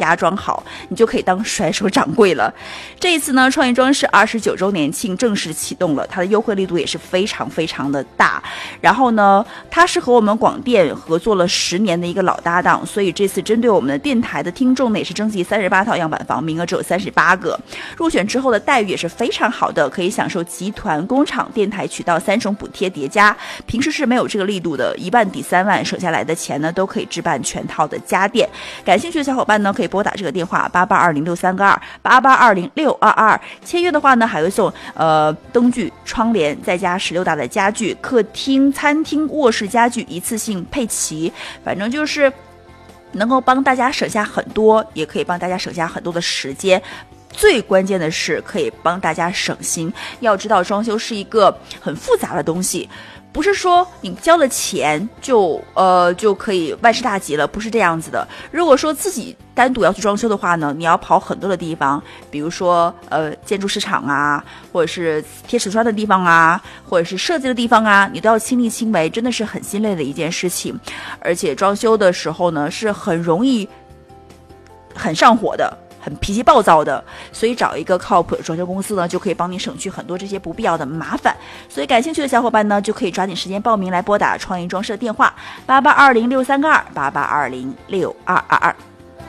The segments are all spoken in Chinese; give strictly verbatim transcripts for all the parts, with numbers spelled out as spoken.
加装好，你就可以当甩手掌柜了。这一次呢，创意装饰二十九周年庆正式启动了，它的优惠力度也是非常非常的大。然后呢，它是和我们广电合作了十年的一个老搭档，所以这次针对我们的电台的听众呢，也是征集三十八套样板房，名额只有三十八个。入选之后的待遇也是非常好的，可以享受集团、工厂、电台渠道三重补贴叠加，平时是没有这个力度的，一万抵三万，省下来的钱呢都可以置办全套的家电。感兴趣的小伙伴呢，可以拨打这个电话八八二零六三个二八八二零六二二，签约的话呢，还会送呃灯具、窗帘，再加十六大的家具，客厅、餐厅、卧室家具一次性配齐，反正就是能够帮大家省下很多，也可以帮大家省下很多的时间。最关键的是可以帮大家省心。要知道装修是一个很复杂的东西，不是说你交了钱就呃就可以万事大吉了，不是这样子的。如果说自己单独要去装修的话呢，你要跑很多的地方，比如说呃建筑市场啊，或者是贴瓷砖的地方啊，或者是设计的地方啊，你都要亲力亲为，真的是很心累的一件事情。而且装修的时候呢，是很容易很上火的，很脾气暴躁的，所以找一个靠谱的装修公司呢，就可以帮你省去很多这些不必要的麻烦。所以感兴趣的小伙伴呢，就可以抓紧时间报名来拨打创意装饰的电话八八二零六三个二八八二零六二二二。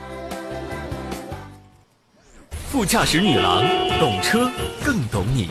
副驾驶女郎，懂车更懂你。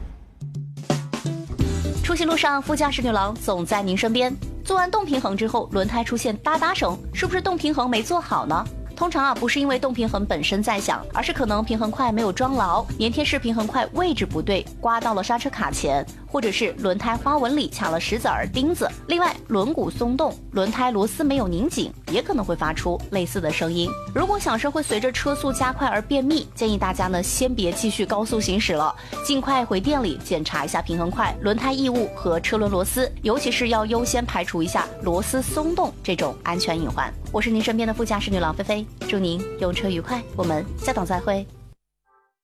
出行路上，副驾驶女郎总在您身边。做完动平衡之后，轮胎出现哒哒声，是不是动平衡没做好呢？通常啊，不是因为动平衡本身在响，而是可能平衡块没有装牢，粘贴式平衡块位置不对，刮到了刹车卡钳，或者是轮胎花纹里卡了石子儿、钉子。另外，轮毂松动，轮胎螺丝没有拧紧，也可能会发出类似的声音。如果响声会随着车速加快而变密，建议大家呢先别继续高速行驶了，尽快回店里检查一下平衡块、轮胎异物和车轮螺丝，尤其是要优先排除一下螺丝松动这种安全隐患。我是您身边的副驾驶女郎菲菲，祝您用车愉快，我们下档再会。